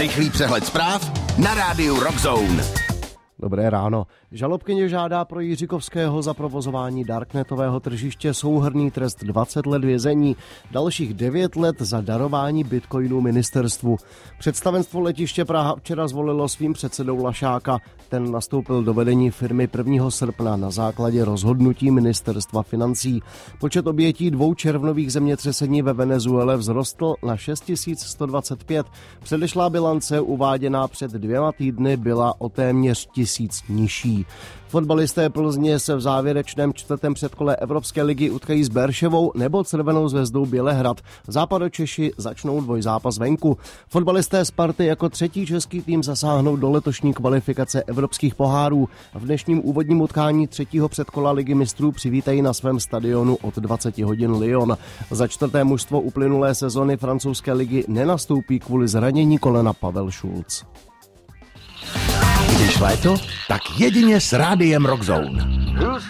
Rychlý přehled zpráv na rádiu Rockzone. Dobré ráno. Žalobkyně žádá pro Jiříkovského za provozování darknetového tržiště souhrnný trest 20 let vězení, dalších 9 let za darování bitcoinů ministerstvu. Představenstvo letiště Praha včera zvolilo svým předsedou Lašáka. Ten nastoupil do vedení firmy 1. srpna na základě rozhodnutí ministerstva financí. Počet obětí 2 červnových zemětřesení ve Venezuele vzrostl na 6125. Předešlá bilance uváděná před 2 týdny byla o téměř 1000 nižší. Fotbalisté Plzně se v závěrečném 4. předkole Evropské ligy utkají s Berševou nebo Crvenou zvezdou Bělehrad. Západočeši začnou dvojzápas venku. Fotbalisté Sparty jako 3. český tým zasáhnou do letošní kvalifikace evropských pohárů. V dnešním úvodním utkání 3. předkola ligy mistrů přivítají na svém stadionu od 20 hodin Lyon. Za 4. mužstvo uplynulé sezony francouzské ligy nenastoupí kvůli zranění kolena Pavel Schulz. Když léto, tak jedině s rádiem Rockzone.